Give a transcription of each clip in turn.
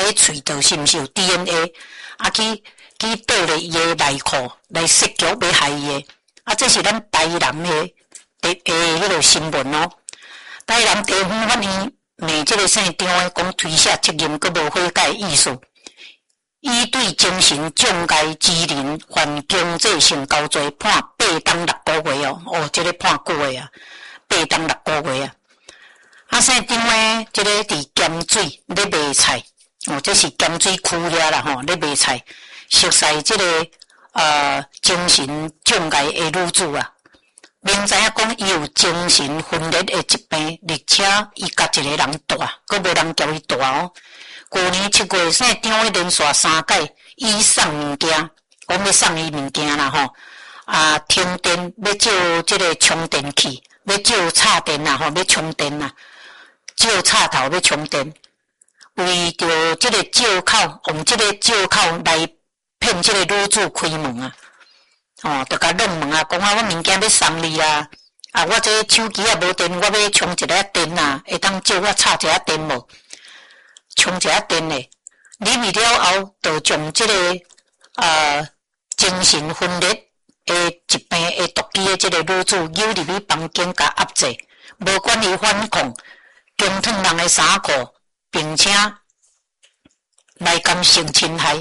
个喙头是毋是有 DNA， 啊去倒咧伊个内裤来设局要害伊个，啊，这是咱台南的迄个新闻哦。台南地方法院骂这个姓张的讲推卸责任，佮无悔改意思，以对精神障碍之人犯经济性交罪，判8当6个月哦。哦，这个判久个啊，8当6个月啊。啊，姓张的这个伫咸水咧卖菜，哦，这是咸水区遐啦吼，咧卖菜，熟悉这个精神障碍的女子啊。明知影讲伊有精神分裂的疾病，而且伊甲一个人住，佮无人叫伊住哦。去年7月，姓张的连续3届伊送物件，讲要送伊物件啦吼，啊，停电要借这个充电器，要借插电啦吼，要充电啦，借插头要充电，为着这个借口，用这个借口来骗这个女子开门啊。哦，就甲弄门啊，讲啊，我物件要送你啊，啊，我这手机也无电，我要充一个电啊，会当借我插一个电无？充一个电嘞，入去了后，就将这个精神分裂的疾病的毒机的这个女子诱入去房间甲压制，无管伊反抗，强脱人的衫裤，并且来甘性侵害。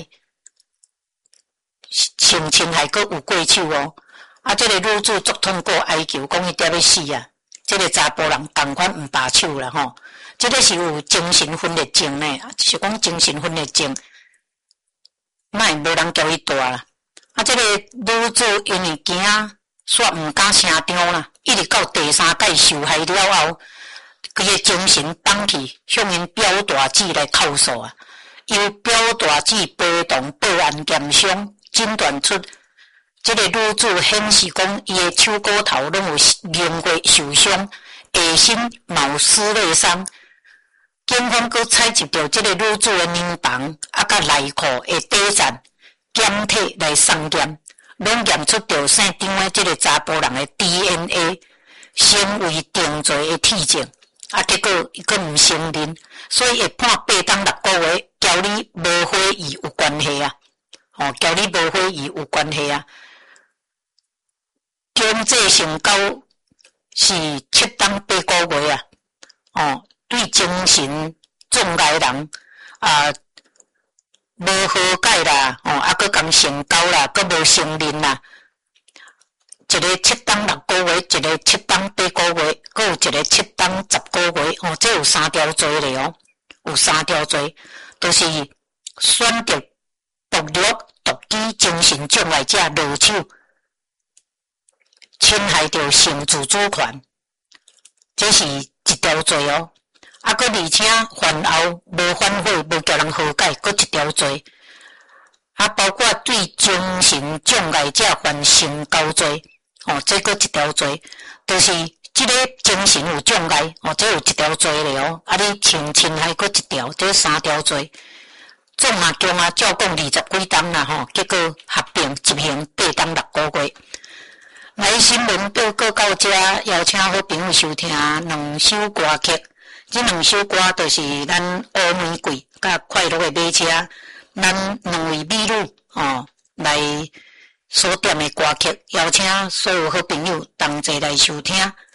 性侵害佫有过手哦，啊！这个女子足痛过哀求，讲伊伫要死啊！这个查甫人同款毋罢手啦吼，这个是有精神分裂症呢，是讲精神分裂症，莫无人叫伊住啦。啊！这个女子因为惊煞毋敢声张啦，一直到第3届受害了后，佢个精神放弃，向因表大姐来投诉啊！由表大姐陪同报案验伤。诊断出这个女子显示讲，伊的手骨头拢有凝血受伤，下身毛撕裂伤。警方佫采集到这个女子的面庞啊，甲内裤的底层检体来送验，拢验出着姓张的这个查甫人的 DNA， 成为定罪的体证。啊，结果伊佫毋承认，所以会判8当6个月，交你无悔意有关系啊。哦，交你无悔意有关系啊！经济性交是7当8个月啊！哦，对精神障碍人啊，无好解啦，哦，啊，佫共性交啦，佫无承认啦。一个7当6个月，一个7当8个月，佫有一个7当10个月，哦，这有3条罪咧哦，有3条罪，都是选择暴力、毒机、精神障碍者落手，侵害到性自主权，这是一条罪哦。啊，佮而且犯后无反悔，无叫人和解，佮一条罪。啊，包括对精神障碍者犯性交罪，哦，这佮一条罪，就是这个精神有障碍，哦，这有一条罪咧哦。啊，你性侵害佮一条，这3条罪。总共照讲20几当啦吼，结果合并执行8当6个月。来新闻报告到这，邀请好朋友收听2首歌曲。这2首歌就是咱乌玫瑰甲快乐的马车，咱2位美女哦来所点的歌曲，邀请所有好朋友同齐来收听。